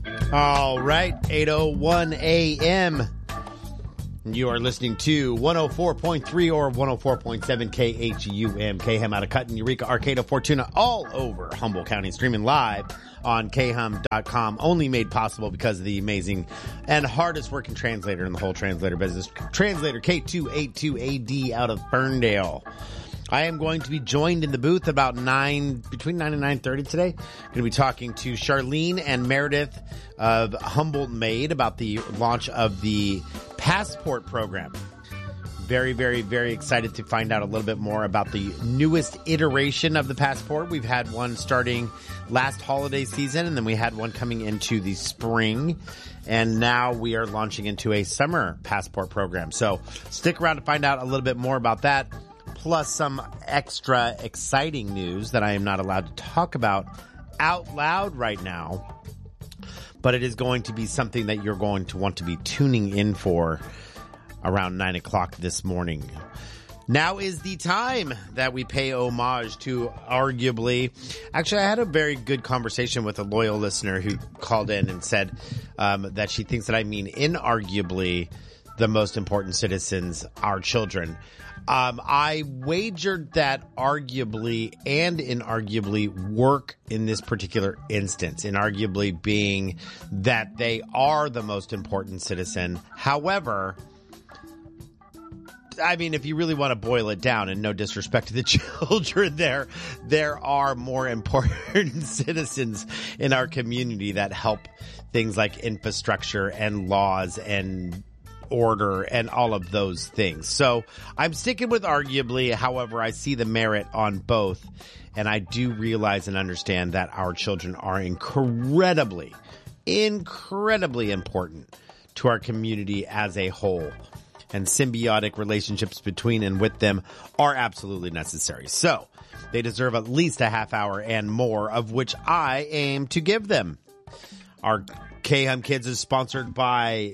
All right, 8:01 a.m. You are listening to 104.3 or 104.7 KHUM, KHUM out of Cutton, Eureka, Arcata, Fortuna, all over Humboldt County, streaming live on khum.com, only made possible because of the amazing and hardest working translator in the whole translator business, translator K282AD out of Ferndale. I am going to be joined in the booth about between 9 and 9:30 today. Going to be talking to Charlene and Meredith of Humboldt Made about the launch of the Passport program. Very, very, very excited to find out a little bit more about the newest iteration of the Passport. We've had one starting last holiday season, and then we had one coming into the spring. And now we are launching into a summer Passport program. So stick around to find out a little bit more about that, plus some extra exciting news that I am not allowed to talk about out loud right now. But it is going to be something that you're going to want to be tuning in for around 9 o'clock this morning. Now is the time that we pay homage to arguably... Actually, I had a very good conversation with a loyal listener who called in and said that she thinks that I mean inarguably the most important citizens, our children. I wagered that arguably and inarguably work in this particular instance, inarguably being that they are the most important citizen. However, I mean, if you really want to boil it down, and no disrespect to the children there are more important citizens in our community that help things like infrastructure and laws and order and all of those things. So I'm sticking with arguably. However, I see the merit on both. And I do realize and understand that our children are incredibly important to our community as a whole. And symbiotic relationships between and with them are absolutely necessary. So they deserve at least a half hour and more, of which I aim to give them. Our KHUM Kids is sponsored by...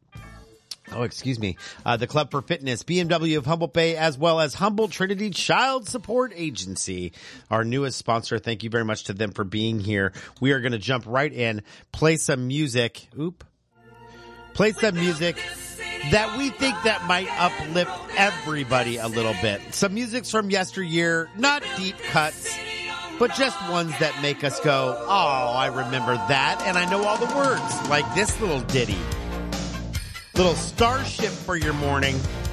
the Club for Fitness, BMW of Humboldt Bay, as well as Humboldt Trinity Child Support Agency, our newest sponsor. Thank you very much to them for being here. We are going to jump right in, play some music that we think that might uplift everybody a little bit. Some music's from yesteryear, not deep cuts, but just ones that make us go, oh, I remember that, and I know all the words, like this little ditty. Little Starship for your morning.